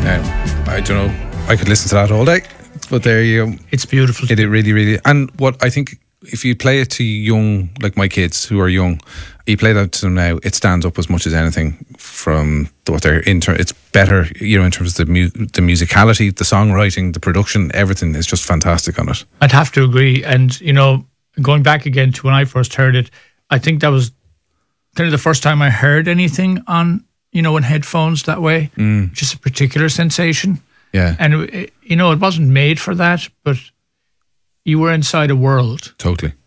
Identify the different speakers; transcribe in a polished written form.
Speaker 1: I don't know. I could listen to that all day. But there you go.
Speaker 2: It's beautiful.
Speaker 1: It really, really. And what I think, if you play it to young, like my kids who are young, you play that to them now, it stands up as much as anything from what they're into. It's better, in terms of the musicality, the songwriting, the production, everything is just fantastic on it.
Speaker 2: I'd have to agree. And, going back again to when I first heard it, I think that was kind of the first time I heard anything on, in headphones that way. Just a particular sensation.
Speaker 1: Yeah.
Speaker 2: And, it wasn't made for that, but you were inside a world.
Speaker 1: Totally.